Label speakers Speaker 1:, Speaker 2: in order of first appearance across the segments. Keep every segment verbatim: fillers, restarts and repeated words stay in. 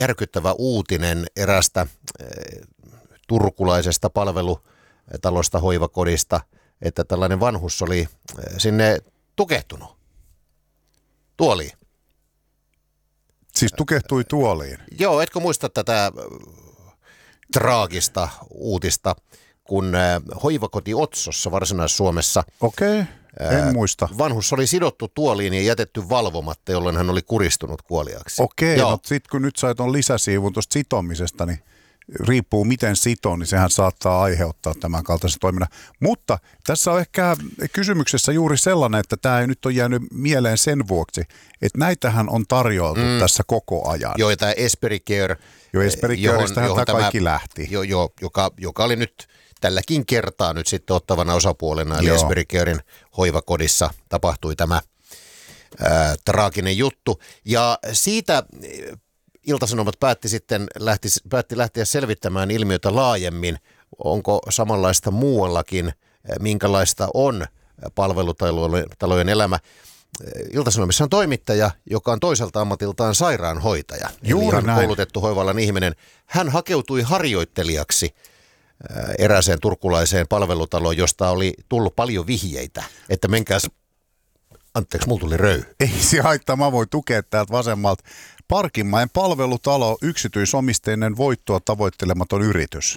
Speaker 1: järkyttävä uutinen erästä turkulaisesta palvelutalosta, hoivakodista, että tällainen vanhus oli sinne tukehtunut tuoliin.
Speaker 2: Siis tukehtui tuoliin?
Speaker 1: Joo, etkö muista tätä traagista uutista, kun hoivakoti Otsossa Varsinais-Suomessa
Speaker 2: Okei, en muista.
Speaker 1: vanhus oli sidottu tuoliin ja jätetty valvomatta, jolloin hän oli kuristunut kuoliaksi.
Speaker 2: Okei, no sit kun nyt sait on lisäsiivun tuosta sitomisesta, niin riippuu miten sitoo, niin sehän saattaa aiheuttaa tämän kaltaisen toiminnan. Mutta tässä on ehkä kysymyksessä juuri sellainen, että tämä ei nyt ole jäänyt mieleen sen vuoksi, että näitähän on tarjoiltu mm. tässä koko ajan.
Speaker 1: Joo, tämä Esperi Care,
Speaker 2: jo Esperi Careistähän tämä kaikki lähti.
Speaker 1: Jo, jo, joka, joka oli nyt tälläkin kertaa nyt sitten ottavana osapuolena, eli
Speaker 2: Joo.
Speaker 1: Esperi Caren hoivakodissa tapahtui tämä ää, traaginen juttu. Ja siitä Ilta-Sanomat päätti sitten lähti, päätti lähteä selvittämään ilmiötä laajemmin. Onko samanlaista muuallakin, minkälaista on palvelutalojen elämä. Ilta-Sanomissa on toimittaja, joka on toiselta ammatiltaan sairaanhoitaja.
Speaker 2: Juuri
Speaker 1: eli
Speaker 2: näin.
Speaker 1: Koulutettu hoivallan ihminen. Hän hakeutui harjoittelijaksi erääseen turkulaiseen palvelutaloon, josta oli tullut paljon vihjeitä, että menkääs, anteeksi, mulla tuli röy.
Speaker 2: Ei se haittaa, mä voin tukea täältä vasemmalta. Parkinmäen palvelutalo, yksityisomisteinen voittoa tavoittelematon yritys.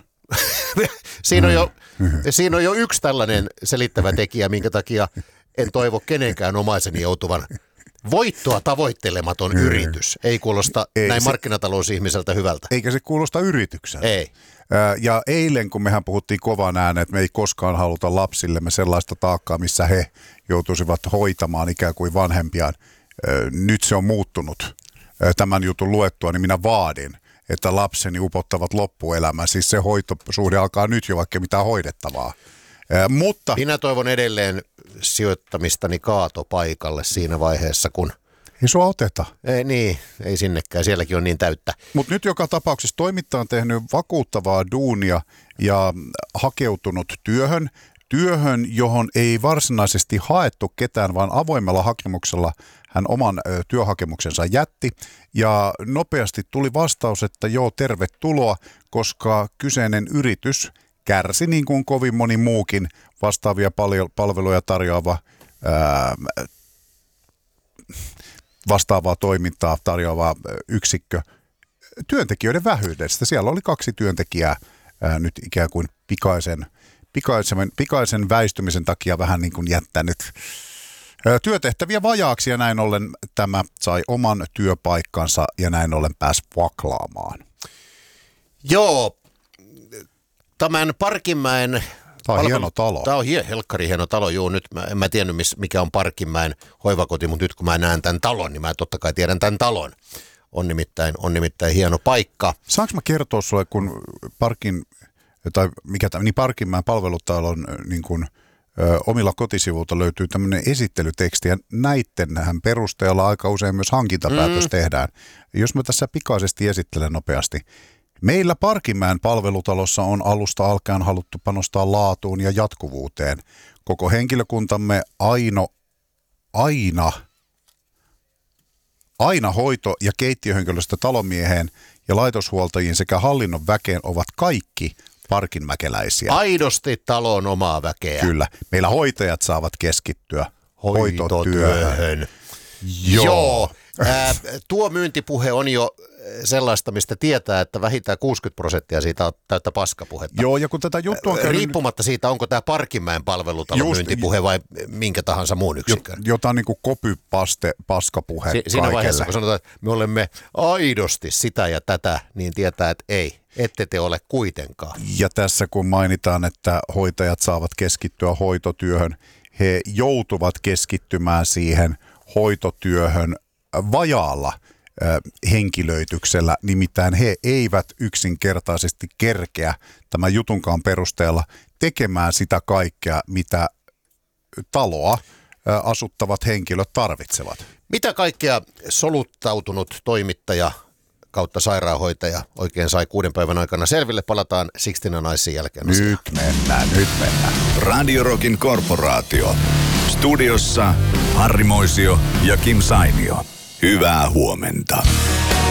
Speaker 1: siinä, on jo, siinä on jo yksi tällainen selittävä tekijä, minkä takia en toivo kenenkään omaiseni joutuvan. Voittoa tavoittelematon mm. yritys. Ei kuulosta ei, näin se, markkinatalousihmiseltä hyvältä.
Speaker 2: Eikä se kuulosta yritykseltä.
Speaker 1: Ei.
Speaker 2: Ja eilen, kun mehän puhuttiin kovaan ääneen, että me ei koskaan haluta lapsillemme sellaista taakkaa, missä he joutuisivat hoitamaan ikään kuin vanhempiaan. Nyt se on muuttunut. Tämän jutun luettua, niin minä vaadin, että lapseni upottavat loppuelämän. Siis se hoitosuhde alkaa nyt jo, vaikka mitään hoidettavaa. Mutta
Speaker 1: minä toivon edelleen sijoittamistani kaatopaikalle siinä vaiheessa, kun
Speaker 2: ei sua oteta.
Speaker 1: Ei, niin, ei sinnekään. Sielläkin on niin täyttä.
Speaker 2: Mutta nyt joka tapauksessa toimittaja on tehnyt vakuuttavaa duunia ja hakeutunut työhön. Työhön, johon ei varsinaisesti haettu ketään, vaan avoimella hakemuksella hän oman ö, työhakemuksensa jätti. Ja nopeasti tuli vastaus, että joo, tervetuloa, koska kyseinen yritys kärsi niin kuin kovin moni muukin vastaavia pal- palveluja tarjoava ää, vastaavaa toimintaa tarjoava yksikkö työntekijöiden vähyydestä. Siellä oli kaksi työntekijää ää, nyt ikään kuin pikaisen, pikaisen, pikaisen väistymisen takia vähän niin kuin jättänyt ää, työtehtäviä vajaaksi ja näin ollen tämä sai oman työpaikkansa ja näin ollen pääsi vaklaamaan.
Speaker 1: Joo, tämän Parkinmäen
Speaker 2: Tämä on palvelu. Hieno talo.
Speaker 1: Tämä on hie, helkkari hieno talo, juu, nyt mä, en mä tiennyt mikä on Parkinmäen hoivakoti, mutta nyt kun mä näen tämän talon, niin mä totta kai tiedän tämän talon. On nimittäin, on nimittäin hieno paikka.
Speaker 2: Saanko mä kertoa sulle, kun Parkin, tai mikä tämä, niin Parkinmäen palvelutalon niin kuin, ö, omilla kotisivulta löytyy tämmöinen esittelyteksti, ja näittenhän perusteella aika usein myös hankintapäätös mm. tehdään. Jos mä tässä pikaisesti esittelen nopeasti. Meillä Parkinmäen palvelutalossa on alusta alkaen haluttu panostaa laatuun ja jatkuvuuteen. Koko henkilökuntamme aino, aina, aina hoito- ja keittiöhenkilöstö talonmieheen ja laitoshuoltajiin sekä hallinnon väkeen ovat kaikki parkinmäkeläisiä.
Speaker 1: Aidosti talon omaa väkeä.
Speaker 2: Kyllä. Meillä hoitajat saavat keskittyä hoitotyöhön.
Speaker 1: hoitotyöhön.
Speaker 2: Joo.
Speaker 1: Joo. Ää, tuo myyntipuhe on jo sellaista, mistä tietää, että vähintään kuusikymmentä prosenttia siitä on täyttä paskapuhetta.
Speaker 2: Joo, ja kun tätä juttua on käynyt...
Speaker 1: Riippumatta siitä, onko tämä Parkinmäen palvelutalon Just, myyntipuhe vai minkä tahansa muun yksikön.
Speaker 2: Jotain niin kuin kopypaste paskapuhe si-
Speaker 1: Siinä vaiheessa, kun sanotaan, että me olemme aidosti sitä ja tätä, niin tietää, että ei, ette te ole kuitenkaan.
Speaker 2: Ja tässä kun mainitaan, että hoitajat saavat keskittyä hoitotyöhön, he joutuvat keskittymään siihen hoitotyöhön vajaalla henkilöityksellä, nimittäin he eivät yksinkertaisesti kerkeä tämän jutunkaan perusteella tekemään sitä kaikkea, mitä taloa asuttavat henkilöt tarvitsevat.
Speaker 1: Mitä kaikkea soluttautunut toimittaja kautta sairaanhoitaja oikein sai kuuden päivän aikana selville? Palataan Sixtina Nicesin jälkeen.
Speaker 2: Nyt mennään, nyt mennään.
Speaker 3: Radio Rockin korporaatio. Studiossa Harri Moisio ja Kim Sainio. Hyvää huomenta.